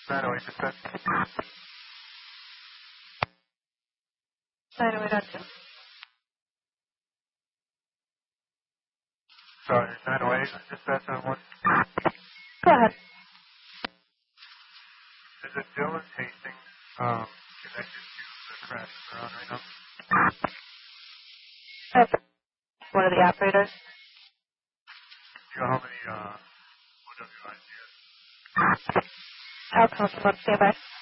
908 dispatch. 908 on 2. Sorry, 908 dispatch on 1. Go ahead. Is it Dylan Hastings connected to the crash we're on right now? That's one of the operators. Do you know how many OWIs he has? I'll come up standby.